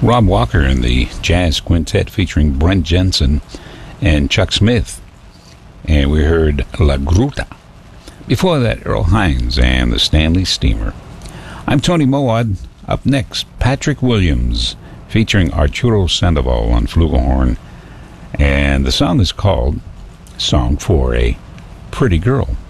Rob Walker and the Jazz Quintet featuring Brent Jensen and Chuck Smith. And we heard La Gruta. Before that, Earl Hines and the Stanley Steamer. I'm Tony Mowat. Up next, Patrick Williams featuring Arturo Sandoval on flugelhorn. And the song is called Song for a Pretty Girl.